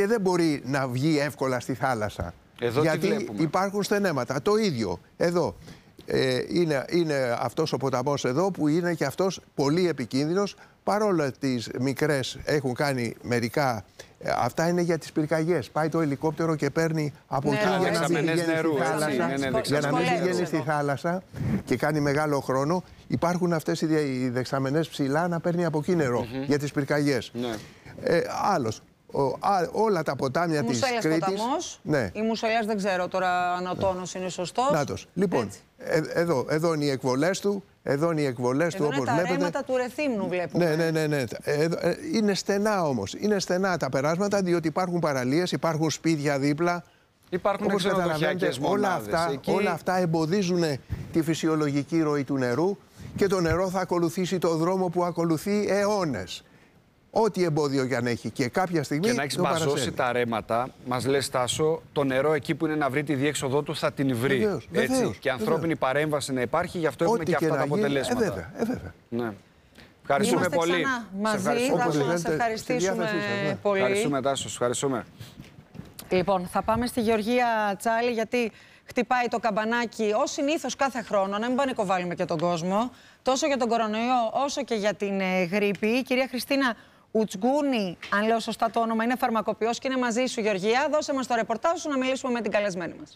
και δεν μπορεί να βγει εύκολα στη θάλασσα. Εδώ γιατί υπάρχουν στενέματα. Το ίδιο εδώ. Είναι αυτός ο ποταμός εδώ που είναι και αυτός πολύ επικίνδυνος. Παρόλο τις μικρές έχουν κάνει μερικά, αυτά είναι για τις πυρκαγιές. Πάει το ελικόπτερο και παίρνει από εκεί για να μην πηγαίνει στη θάλασσα. Για να μην πηγαίνει στη θάλασσα και κάνει μεγάλο χρόνο. Υπάρχουν αυτές οι δεξαμενές ψηλά να παίρνει από εκεί νερό για τις πυρκαγιές. Άλλος. Όλα τα ποτάμια της Κρήτης. Ποταμός, η Μουσελιάς δεν ξέρω τώρα αν ο τόνος είναι σωστός. Νάτος. Λοιπόν, εδώ είναι οι εκβολές του. Εδώ είναι οι εκβολές του, όπως βλέπετε. Τα ρέματα του Ρεθύμνου βλέπουμε. Ναι. Είναι στενά όμως. Είναι στενά τα περάσματα, διότι υπάρχουν παραλίες, υπάρχουν σπίτια δίπλα. Υπάρχουν ξενοδοχειακές μονάδες. Όλα αυτά εμποδίζουν τη φυσιολογική ροή του νερού και το νερό θα ακολουθήσει το δρόμο που ακολουθεί αιώνες. Ό,τι εμπόδιο και αν έχει. Και κάποια στιγμή. Και να έχει μπαζώσει τα ρέματα, μας λες, Τάσο, το νερό εκεί που είναι να βρει τη διέξοδό του θα την βρει. Βεβαίως, και ανθρώπινη παρέμβαση να υπάρχει, γι' αυτό έχουμε και αυτά τα αποτελέσματα. Βέβαια. Ναι. Ευχαριστούμε πολύ. Μαζί, Τάσο, να σε ευχαριστήσουμε πολύ. Ευχαριστούμε, Τάσο, ευχαριστούμε. Λοιπόν, θα πάμε στη Γεωργία Τσάλη, γιατί χτυπάει το καμπανάκι ως συνήθως κάθε χρόνο, να μην πανικοβάλλουμε και τον κόσμο, τόσο για τον κορονοϊό όσο και για την γρίπη. Η κυρία Χριστίνα Ουτσγκούνη, αν λέω σωστά το όνομα, είναι φαρμακοποιός και είναι μαζί σου, Γεωργία. Δώσε μας το ρεπορτάζ σου να μιλήσουμε με την καλεσμένη μας.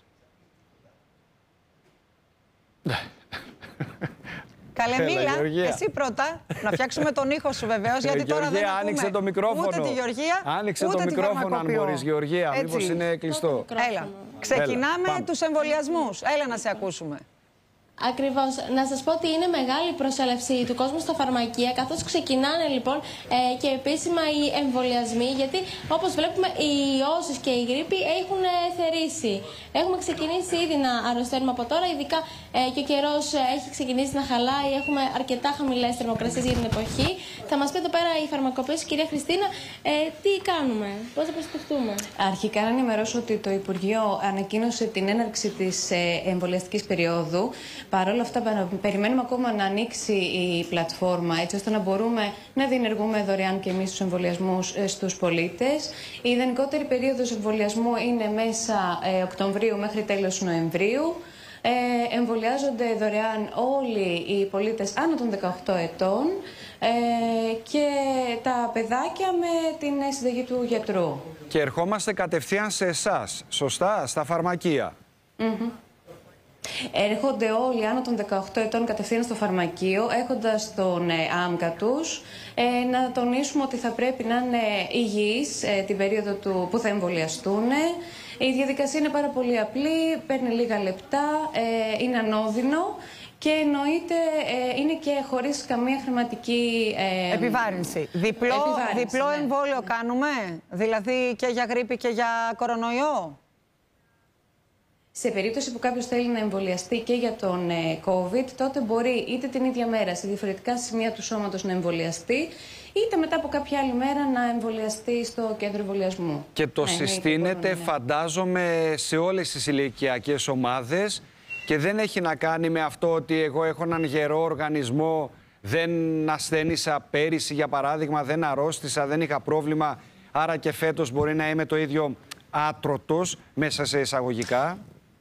Καλέ, μίλα, εσύ πρώτα. Να φτιάξουμε τον ήχο σου βεβαίως, γιατί τώρα δεν ακούμε άνοιξε το μικρόφωνο. Ούτε τη Γεωργία, άνοιξε ούτε το μικρόφωνο αν μπορείς, Γεωργία. Μήπως είναι κλειστό. Έλα, ξεκινάμε τους εμβολιασμούς. Έλα να σε ακούσουμε. Ακριβώς. Να σας πω ότι είναι μεγάλη προσέλευση του κόσμου στα φαρμακεία, καθώς ξεκινάνε λοιπόν και επίσημα οι εμβολιασμοί, γιατί όπως βλέπουμε οι ιώσεις και η γρίπη έχουν θερήσει. Έχουμε ξεκινήσει ήδη να αρρωσταίνουμε από τώρα, ειδικά και ο καιρός έχει ξεκινήσει να χαλάει, έχουμε αρκετά χαμηλές θερμοκρασίες για την εποχή. Θα μας πει εδώ πέρα η φαρμακοποιός, η κυρία Χριστίνα, τι κάνουμε, πώς θα προστατευτούμε. Αρχικά να ενημερώσω ότι το Υπουργείο ανακοίνωσε την έναρξη της εμβολιαστικής περίοδου. Παρ' όλα αυτά, περιμένουμε ακόμα να ανοίξει η πλατφόρμα, έτσι ώστε να μπορούμε να διενεργούμε δωρεάν και εμείς τους εμβολιασμούς στους πολίτες. Η ιδανικότερη περίοδος εμβολιασμού είναι μέσα Οκτωβρίου μέχρι τέλος Νοεμβρίου. Εμβολιάζονται δωρεάν όλοι οι πολίτες άνω των 18 ετών και τα παιδάκια με την συνταγή του γιατρού. Και ερχόμαστε κατευθείαν σε εσάς, σωστά, στα φαρμακεία. Έρχονται όλοι άνω των 18 ετών κατευθείαν στο φαρμακείο, έχοντας τον άμκα τους. Να τονίσουμε ότι θα πρέπει να είναι υγιείς την περίοδο που θα εμβολιαστούν. Η διαδικασία είναι πάρα πολύ απλή, παίρνει λίγα λεπτά, είναι ανώδυνο και εννοείται είναι και χωρίς καμία χρηματική επιβάρυνση. Διπλό εμβόλιο κάνουμε, δηλαδή και για γρίπη και για κορονοϊό. Σε περίπτωση που κάποιος θέλει να εμβολιαστεί και για τον COVID, τότε μπορεί είτε την ίδια μέρα σε διαφορετικά σημεία του σώματος να εμβολιαστεί, είτε μετά από κάποια άλλη μέρα να εμβολιαστεί στο κέντρο εμβολιασμού. Και το συστήνεται, φαντάζομαι, σε όλες τις ηλικιακές ομάδες και δεν έχει να κάνει με αυτό ότι εγώ έχω έναν γερό οργανισμό, δεν ασθένησα πέρυσι, για παράδειγμα, δεν αρρώστησα, δεν είχα πρόβλημα, άρα και φέτος μπορεί να είμαι το ίδιο άτρωτος μέσα σε εισαγωγικά.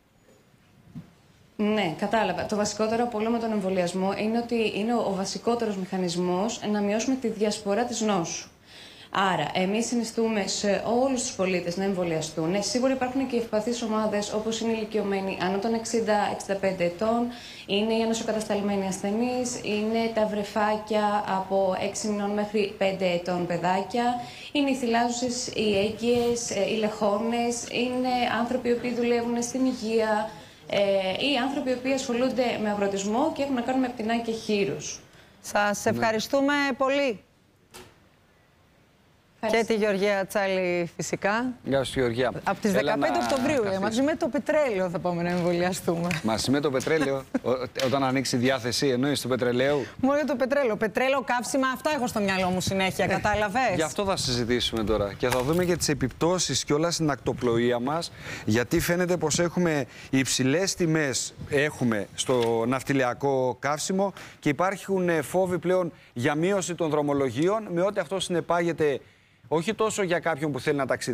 Ναι, κατάλαβα. Το βασικότερο από όλο με τον εμβολιασμό είναι ότι είναι ο βασικότερος μηχανισμός να μειώσουμε τη διασπορά της νόσου. Άρα, εμείς συνιστούμε σε όλους τους πολίτες να εμβολιαστούν. Σίγουρα υπάρχουν και ευπαθείς ομάδες, όπως είναι οι ηλικιωμένοι άνω των 60-65 ετών, είναι οι ανοσοκατασταλμένοι ασθενείς, είναι τα βρεφάκια από 6 μηνών μέχρι 5 ετών παιδάκια, είναι οι θυλάζουσες, οι έγκυες, οι λεχόνες, είναι άνθρωποι οι οποίοι δουλεύουν στην υγεία, ή άνθρωποι οι οποίοι ασχολούνται με αγροτισμό και έχουν να κάνουν με πτηνά και χείρους. Σας ευχαριστούμε πολύ. Και τη Γεωργία Τσάλη φυσικά. Γεια σου, Γεωργία. Από τις 15 Οκτωβρίου, μαζί με το πετρέλαιο θα πάμε να εμβολιαστούμε. Μαζί με το πετρέλαιο, όταν ανοίξει η διάθεση, εννοείς του πετρελαίου. Μόνο για το πετρέλαιο. Πετρέλαιο, καύσιμα, αυτά έχω στο μυαλό μου συνέχεια, κατάλαβες. Γι' αυτό θα συζητήσουμε τώρα. Και θα δούμε και τις επιπτώσεις κιόλας στην ακτοπλοεία μας, γιατί φαίνεται πως έχουμε υψηλές τιμές στο ναυτιλιακό καύσιμο και υπάρχουν φόβοι πλέον για μείωση των δρομολογίων, με ό,τι αυτό συνεπάγεται όχι τόσο για κάποιον που θέλει να ταξιδέψει.